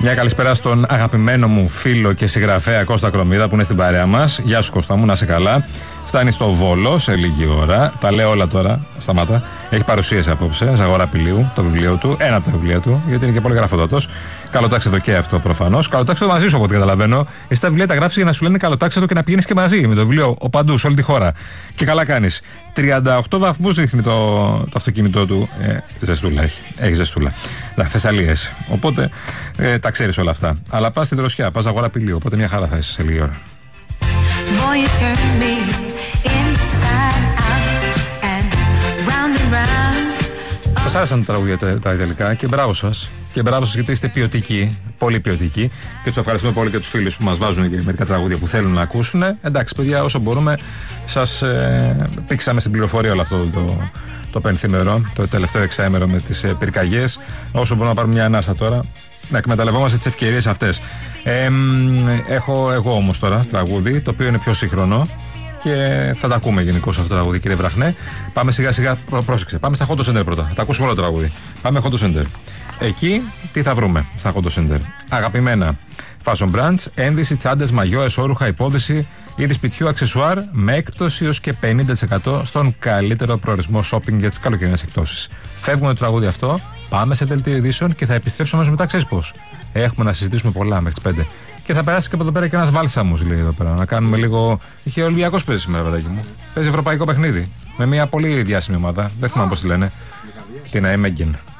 Μια καλησπέρα στον αγαπημένο μου φίλο και συγγραφέα Κώστα Κρομίδα που είναι στην παρέα μας. Γεια σου Κώστα μου, να είσαι καλά. Φτάνει στο Βόλο σε λίγη ώρα. Τα λέω όλα τώρα. Σταμάτα. Έχει παρουσίαση απόψε. Ζαγόρα Πηλίου, το βιβλίο του. Ένα από τα βιβλία του, γιατί είναι και πολύ γραφοδότος. Καλοτάξτε το και αυτό προφανώς. Καλοτάξτε το μαζί σου, από ό,τι καταλαβαίνω. Εσύ τα βιβλία τα γράφεις για να σου λένε καλοτάξτε το και να πηγαίνεις και μαζί με το βιβλίο ο παντού, σε όλη τη χώρα. Και καλά κάνεις. 38 βαθμούς δείχνει το αυτοκίνητό του. Ζεστούλα έχει. Έχει ζεστούλα. Θεσσαλίες. Οπότε τα ξέρεις όλα αυτά. Αλλά πας στη δροσιά, πας Ζαγόρα Πηλίου. Οπότε μια χαρά θα είσαι σε λίγη ώρα. Σας άρεσαν τα τραγούδια τα ιταλικά και μπράβο σας. Και μπράβο σας γιατί είστε ποιοτικοί, πολύ ποιοτικοί. Και τους ευχαριστούμε πολύ και τους φίλους που μας βάζουν και μερικά τραγούδια που θέλουν να ακούσουν. Εντάξει, παιδιά, όσο μπορούμε, σας πήξαμε στην πληροφορία όλο αυτό το πενθήμερο, το τελευταίο εξαήμερο με τις πυρκαγιές. Όσο μπορούμε να πάρουμε μια ανάσα τώρα, να εκμεταλλευόμαστε τις ευκαιρίες αυτές. Έχω εγώ όμως τώρα τραγούδι, το οποίο είναι πιο σύγχρονο. Και θα τα ακούμε γενικώς αυτό το τραγούδι, κύριε Βραχνέ. Πάμε σιγά σιγά, πρόσεξε. Πάμε στα Hot Center πρώτα. Θα τα ακούσουμε όλο το τραγούδι. Πάμε Hot Center. Εκεί τι θα βρούμε στα Hot Center? Αγαπημένα fashion brands, ένδυση, τσάντες, μαγιό, εσώρουχα, υπόδηση, είδη σπιτιού, αξεσουάρ με έκπτωση έως και 50% στον καλύτερο προορισμό shopping για τις καλοκαιρινές εκπτώσεις. Φεύγουμε το τραγούδι αυτό, πάμε σε δελτίο ειδήσεων και θα επιστρέψουμε μετά. Ξέρεις πώς? Έχουμε να συζητήσουμε πολλά μέχρι τις 5. Και θα περάσει και από εδώ πέρα και ένας βάλσαμος, λέει εδώ πέρα. Να κάνουμε λίγο. Είχε Ολυμπιακός παίζει σήμερα, παιδάκι μου. Παίζει ευρωπαϊκό παιχνίδι. Με μια πολύ διάσημη ομάδα. Δεν θυμάμαι πώς τη λένε. Την Αιμέγγεν.